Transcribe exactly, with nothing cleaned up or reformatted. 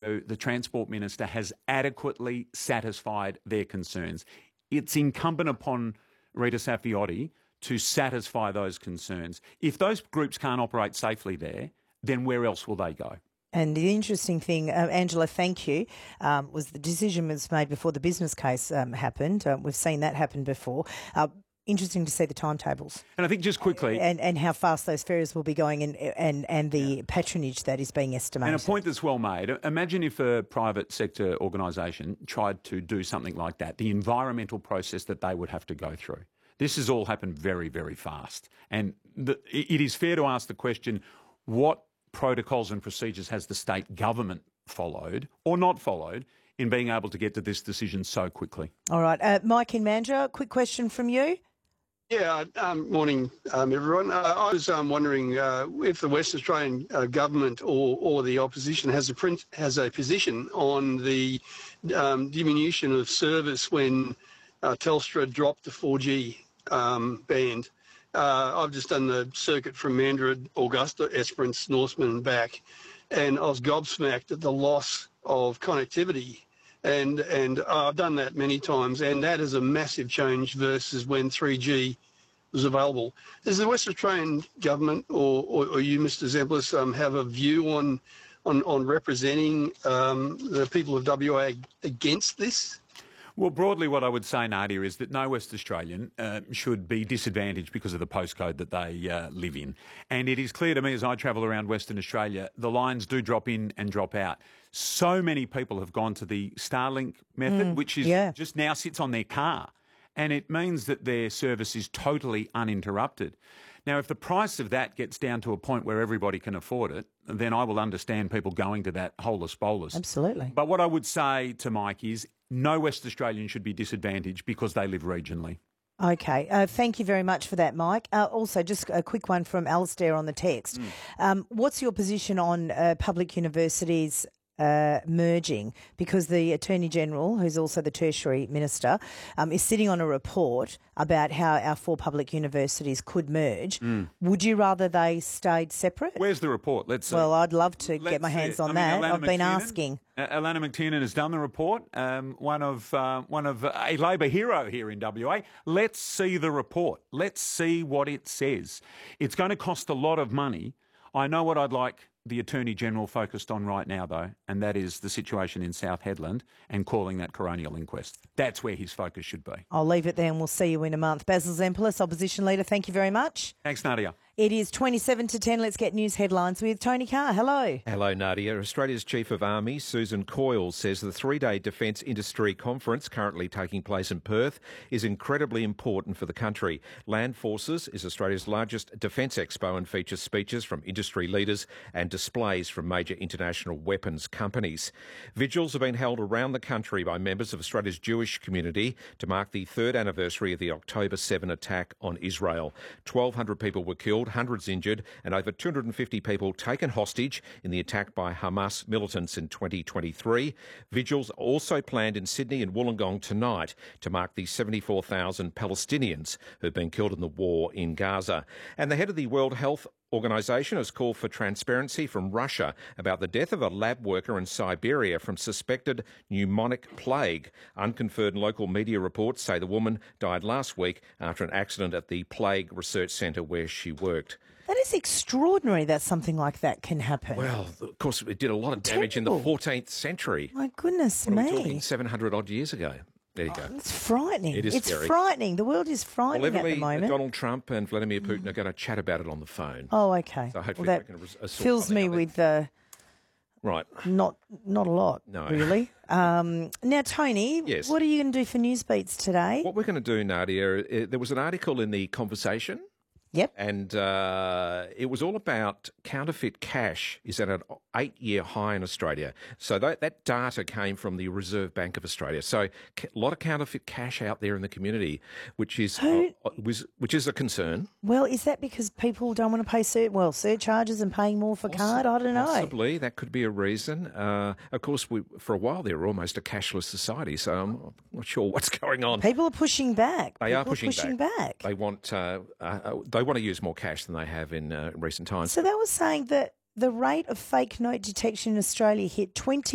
the Transport Minister has adequately satisfied their concerns. It's incumbent upon Rita Saffioti to satisfy those concerns. If those groups can't operate safely there, then where else will they go? And the interesting thing, uh, Angela, thank you, um, was the decision was made before the business case um, happened. Uh, we've seen that happen before. Uh, interesting to see the timetables. And I think just quickly... And, and how fast those ferries will be going and and, and the yeah. patronage that is being estimated. And a point that's well made. Imagine if a private sector organisation tried to do something like that, the environmental process that they would have to go through. This has all happened very, very fast. And the, it is fair to ask the question, what protocols and procedures has the state government followed or not followed in being able to get to this decision so quickly? All right. Uh, Mike in Mandurah, quick question from you. Yeah, um, morning, um, everyone. Uh, I was um, wondering uh, if the West Australian uh, government or, or the opposition has a print, has a position on the um, diminution of service when uh, Telstra dropped the four G um, band. Uh, I've just done the circuit from Mandurah, Augusta, Esperance, Norseman and back, and I was gobsmacked at the loss of connectivity. And and I've done that many times, and that is a massive change versus when three G was available. Does the West Australian government or, or, or you, Mister Zemplis, um, have a view on on, on representing um, the people of W A against this? Well, broadly what I would say, Nadia, is that no West Australian uh, should be disadvantaged because of the postcode that they uh, live in. And it is clear to me as I travel around Western Australia, the lines do drop in and drop out. So many people have gone to the Starlink method, mm, which is yeah. just now sits on their car. And it means that their service is totally uninterrupted. Now, if the price of that gets down to a point where everybody can afford it, then I will understand people going to that holus bolus. Absolutely. But what I would say to Mike is no West Australian should be disadvantaged because they live regionally. Okay. Uh, thank you very much for that, Mike. Uh, also, just a quick one from Alistair on the text. Mm. Um, what's your position on uh, public universities Uh, merging, because the Attorney-General, who's also the Tertiary Minister, um, is sitting on a report about how our four public universities could merge. Mm. Would you rather they stayed separate? Where's the report? Let's see. Well, I'd love to Let's get my hands see. on I mean, that. Alana I've been McTiernan, asking. Uh, Alana McTiernan has done the report, um, one of uh, one of uh, a Labor hero here in W A. Let's see the report. Let's see what it says. It's going to cost a lot of money. I know what I'd like the Attorney-General focused on right now, though, and that is the situation in South Hedland and calling that coronial inquest. That's where his focus should be. I'll leave it there and we'll see you in a month. Basil Zemplis, Opposition Leader, thank you very much. Thanks, Nadia. It is twenty-seven to ten. Let's get news headlines with Tony Carr. Hello. Hello, Nadia. Australia's Chief of Army, Susan Coyle, says the three-day Defence Industry Conference currently taking place in Perth is incredibly important for the country. Land Forces is Australia's largest defence expo and features speeches from industry leaders and displays from major international weapons companies. Vigils have been held around the country by members of Australia's Jewish community to mark the third anniversary of the October seventh attack on Israel. twelve hundred people were killed, hundreds injured, and over two hundred fifty people taken hostage in the attack by Hamas militants in twenty twenty-three. Vigils also planned in Sydney and Wollongong tonight to mark the seventy-four thousand Palestinians who've been killed in the war in Gaza. And the head of the World Health Organisation has called for transparency from Russia about the death of a lab worker in Siberia from suspected pneumonic plague. Unconfirmed local media reports say the woman died last week after an accident at the Plague Research Centre where she worked. That is extraordinary that something like that can happen. Well, of course, it did a lot of damage Terrible. in the fourteenth century. My goodness what me. Are we talking seven hundred odd years ago. There you go. Oh, it's frightening. It is it's scary. frightening. The world is frightening well, at the moment. Donald Trump and Vladimir Putin mm. are going to chat about it on the phone. Oh, okay. So hopefully well, they that can res- uh, sort fills me out with uh, right. Not not a lot, no. really. Um, now, Tony, yes. what are you going to do for News Beats today? What we're going to do, Nadia, uh, there was an article in The Conversation. Yep. And uh, it was all about counterfeit cash is at an eight-year high in Australia. So that, that data came from the Reserve Bank of Australia. So a lot of counterfeit cash out there in the community, which is Who, uh, was, which is a concern. Well, is that because people don't want to pay sur- well surcharges and paying more for Possi- card? I don't know. Possibly. That could be a reason. Uh, of course, we, for a while they were almost a cashless society, so I'm not sure what's going on. People are pushing back. They people are pushing, are pushing back. back. They want uh, uh, they want to use more cash than they have in uh, recent times. So that was saying that the rate of fake note detection in Australia hit twenty